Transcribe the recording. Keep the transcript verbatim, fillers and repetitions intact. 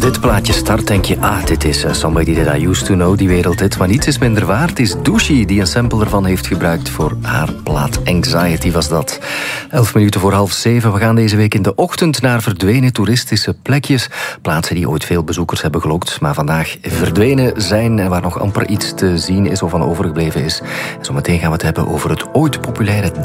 dit plaatje start, denk je, ah, dit is uh, Somebody That I Used To Know, die wereldhit. Maar niets is minder waar. Het is Doechie die een sample ervan heeft gebruikt voor haar plaat Anxiety was dat. Elf minuten voor half zeven. We gaan deze week in de ochtend naar verdwenen toeristische plekjes. Plaatsen die ooit veel bezoekers hebben gelokt, maar vandaag verdwenen zijn en waar nog amper iets te zien is of van overgebleven is. En zometeen gaan we het hebben over het ooit populaire